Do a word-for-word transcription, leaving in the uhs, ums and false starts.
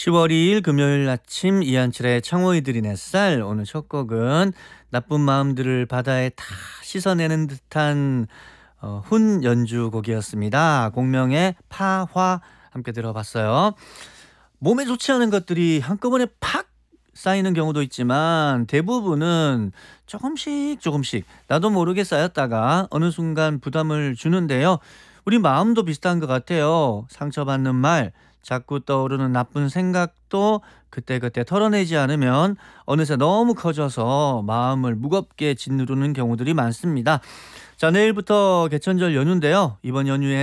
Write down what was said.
시월 이일 금요일 아침 이한철의 창호이 들인 햇살. 오늘 첫 곡은 나쁜 마음들을 바다에 다 씻어내는 듯한 어, 훈 연주곡이었습니다. 공명의 파화 함께 들어봤어요. 몸에 좋지 않은 것들이 한꺼번에 팍 쌓이는 경우도 있지만 대부분은 조금씩 조금씩 나도 모르게 쌓였다가 어느 순간 부담을 주는데요. 우리 마음도 비슷한 것 같아요. 상처받는 말, 자꾸 떠오르는 나쁜 생각도 그때그때 털어내지 않으면 어느새 너무 커져서 마음을 무겁게 짓누르는 경우들이 많습니다. 자, 내일부터 개천절 연휴인데요. 이번 연휴에